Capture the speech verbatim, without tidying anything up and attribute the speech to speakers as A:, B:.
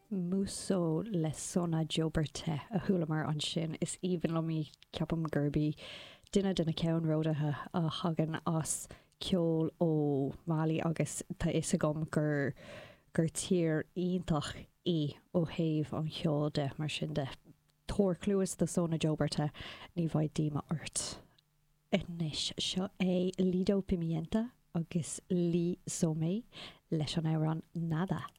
A: Músó le sona joberte a thulamar an sin is even lomí ceapam gurbí duine duna ceann ródathe a hagan as ceol ó Mali agus tá is a gom gur gur tír iontach í ó thaobh an cheolde mar sin de tóircluas de sona joberte ní bhaid díma ort. Inis seo é Lido Pimienta agus Lí Somé leis an éireann Nada.